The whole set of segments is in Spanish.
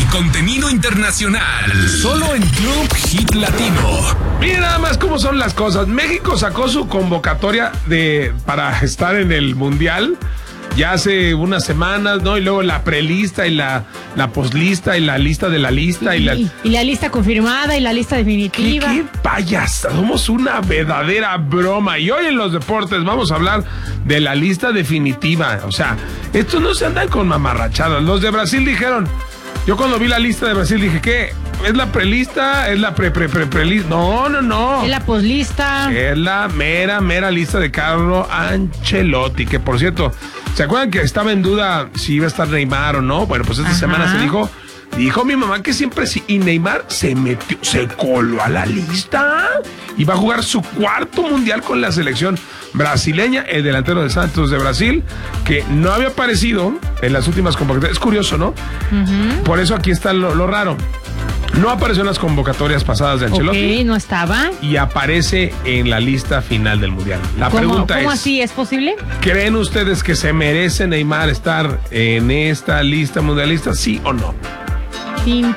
contenido internacional, solo en Club Hit Latino. Miren nada más cómo son las cosas. México sacó su convocatoria para estar en el Mundial ya hace unas semanas, ¿no? Y luego la prelista y la poslista y la lista de la lista y la lista confirmada y la lista definitiva. ¿Qué payasa? Somos una verdadera broma. Y hoy en los deportes vamos a hablar de la lista definitiva. O sea, estos no se andan con mamarrachadas. Los de Brasil dijeron, yo cuando vi la lista de Brasil dije, ¿qué? ¿Es la prelista? ¿Es la prelista? No. Es la poslista. Es la mera lista de Carlo Ancelotti, que por cierto, ¿se acuerdan que estaba en duda si iba a estar Neymar o no? Bueno, pues esta semana se dijo mi mamá que siempre sí, y Neymar se coló a la lista y va a jugar su cuarto mundial con la selección brasileña, el delantero de Santos de Brasil, que no había aparecido en las últimas convocatorias. Es curioso, ¿no? Por eso aquí está lo raro. No apareció en las convocatorias pasadas de Ancelotti. Ok, no estaba. Y aparece en la lista final del Mundial. La pregunta es... ¿Cómo así? ¿Es posible? ¿Creen ustedes que se merece Neymar estar en esta lista mundialista, sí o no? Tin.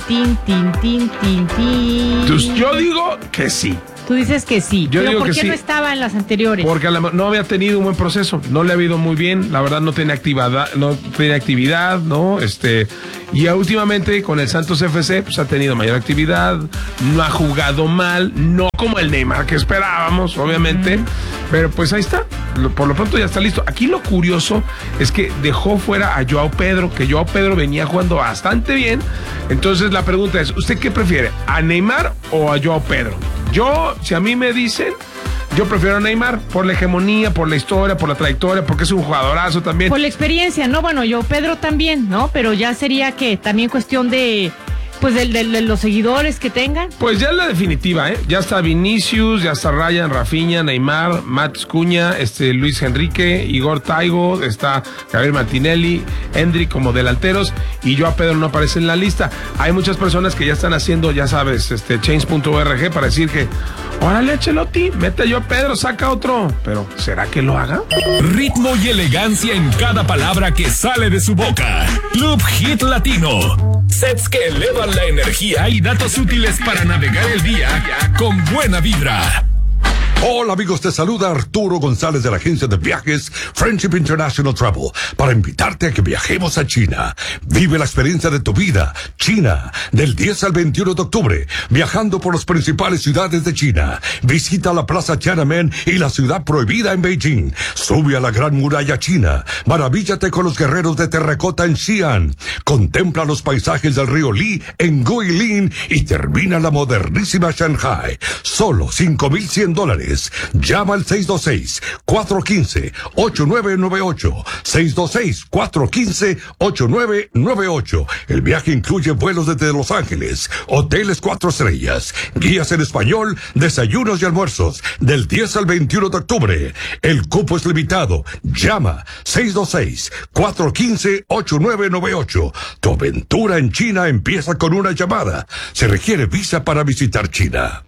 Entonces, yo digo que sí. Tú dices que sí. Yo ¿Pero digo por que qué sí. no estaba en las anteriores? Porque no había tenido un buen proceso, no le ha ido muy bien, la verdad no tiene actividad, ¿no? Y últimamente con el Santos FC pues ha tenido mayor actividad, no ha jugado mal, no como el Neymar que esperábamos, obviamente, pero pues ahí está, por lo pronto ya está listo. Aquí lo curioso es que dejó fuera a Joao Pedro, que Joao Pedro venía jugando bastante bien. Entonces la pregunta es, ¿usted qué prefiere? ¿A Neymar o a Joao Pedro? Si a mí me dicen, yo prefiero a Neymar por la hegemonía, por la historia, por la trayectoria, porque es un jugadorazo también. Por la experiencia, ¿no? Bueno, yo Pedro también, ¿no? Pero ya sería que también cuestión de... Pues de los seguidores que tengan. Pues ya es la definitiva, ¿eh? Ya está Vinicius, ya está Ryan, Rafinha, Neymar, Mats Cunha, Luis Enrique, Igor Taigo, está Gabriel Martinelli, Endrick como delanteros, y Joao Pedro no aparece en la lista. Hay muchas personas que ya están haciendo, ya sabes, change.org para decir que, órale Ancelotti, mete a Joao Pedro, saca otro. Pero, ¿será que lo haga? Ritmo y elegancia en cada palabra que sale de su boca. Club Hit Latino. Sets que elevan la energía y datos útiles para navegar el día con buena vibra. Hola amigos, te saluda Arturo González de la agencia de viajes Friendship International Travel para invitarte a que viajemos a China. Vive la experiencia de tu vida. China, del 10 al 21 de octubre, viajando por las principales ciudades de China. Visita la Plaza Tiananmen y la ciudad prohibida en Beijing. Sube a la Gran Muralla China. Maravíllate con los guerreros de terracota en Xi'an. Contempla los paisajes del río Li en Guilin y termina la modernísima Shanghai. Solo $5,100. Llama al 626-415-8998. 626-415-8998. El viaje incluye vuelos desde Los Ángeles, hoteles 4 estrellas, guías en español, desayunos y almuerzos, del 10 al 21 de octubre. El cupo es limitado. Llama 626-415-8998. Tu aventura en China empieza con una llamada. Se requiere visa para visitar China.